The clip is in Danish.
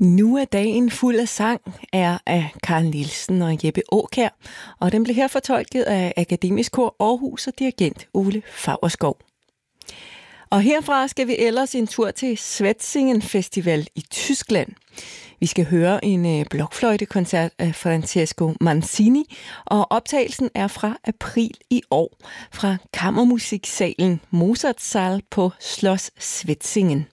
Nu er dagen fuld af sang er af Carl Nielsen og Jeppe Aakjær, og den blev her fortolket af Akademisk Kor Aarhus og dirigent Ole Faurschou. Og herfra skal vi ellers en tur til Schwetzingen Festival i Tyskland. Vi skal høre en blokfløjtekoncert af Francesco Manzini, og optagelsen er fra april i år fra Kammermusiksalen Mozartsaal på Schloss Schwetzingen.